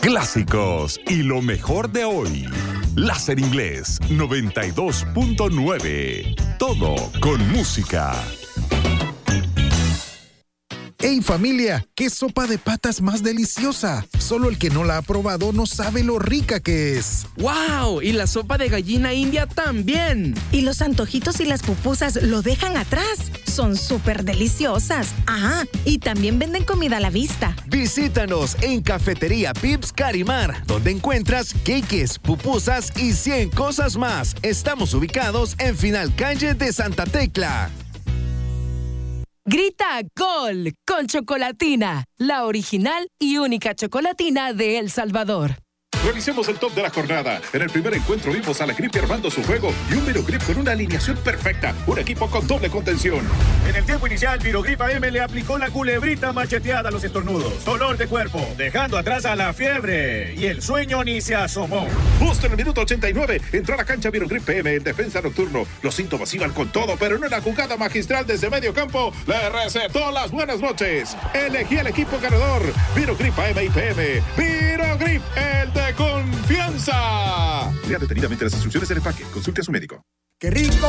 clásicos y lo mejor de hoy. Láser Inglés 92.9. Todo con música. ¡Hey familia! ¡Qué sopa de patas más deliciosa! Solo el que no la ha probado no sabe lo rica que es. ¡Wow! Y la sopa de gallina india también. Y los antojitos y las pupusas lo dejan atrás. Son súper deliciosas. Ajá, y también venden comida a la vista. Visítanos en Cafetería Pips Carimar, donde encuentras queques, pupusas y 100 cosas más. Estamos ubicados en Final Calle de Santa Tecla. Grita ¡Gol! Con Chocolatina, la original y única chocolatina de El Salvador. Revisemos el top de la jornada. En el primer encuentro vimos a la Grip armando su juego y un Virogrip con una alineación perfecta. Un equipo con doble contención. En el tiempo inicial, Virogrip AM le aplicó la culebrita macheteada a los estornudos. Dolor de cuerpo, dejando atrás a la fiebre. Y el sueño ni se asomó. Justo en el minuto 89, entró a la cancha Virogrip PM en defensa nocturno. Los síntomas iban con todo, pero en una jugada magistral desde medio campo, le recetó las buenas noches. Elegí el equipo ganador. Virogrip AM y PM. Virogrip, el de confianza. Lea detenidamente las instrucciones del empaque. Consulte a su médico. ¡Qué rico!